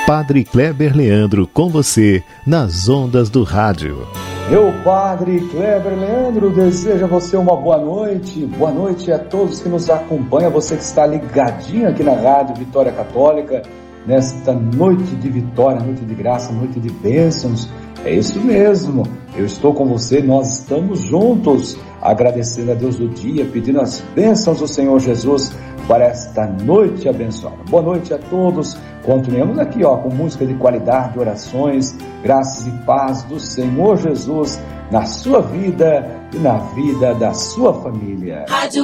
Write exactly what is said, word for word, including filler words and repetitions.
Padre Kleber Leandro com você nas ondas do rádio. Eu, Padre Kleber Leandro, desejo a você uma boa noite. Boa noite a todos que nos acompanham, você que está ligadinho aqui na Rádio Vitória Católica, nesta noite de vitória, noite de graça, noite de bênçãos. É isso mesmo, eu estou com você, nós estamos juntos, agradecendo a Deus do dia, pedindo as bênçãos do Senhor Jesus para esta noite abençoada. Boa noite a todos, continuemos aqui ó, com música de qualidade, orações, graças e paz do Senhor Jesus na sua vida e na vida da sua família.